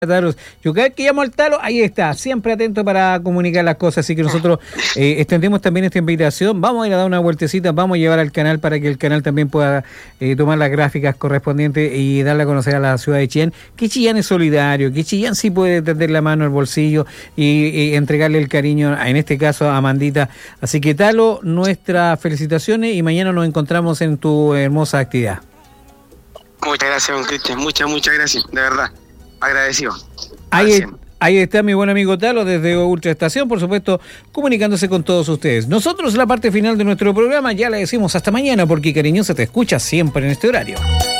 Talo. Yo cada vez que llamo al Talo, ahí está, siempre atento para comunicar las cosas, así que nosotros extendemos también esta invitación, vamos a ir a dar una vueltecita, vamos a llevar al canal para que el canal también pueda tomar las gráficas correspondientes y darle a conocer a la ciudad de Chillán, que Chillán es solidario, que Chillán sí puede tender la mano al bolsillo y entregarle el cariño, en este caso a Amandita. Así que Talo, nuestras felicitaciones y mañana nos encontramos en tu hermosa actividad. Muchas gracias, don Cristian, muchas gracias, de verdad. Agradecido. Ahí está mi buen amigo Talo desde Ultra Estación, por supuesto, comunicándose con todos ustedes. Nosotros, la parte final de nuestro programa, ya le decimos hasta mañana, porque cariñosa te escucha siempre en este horario.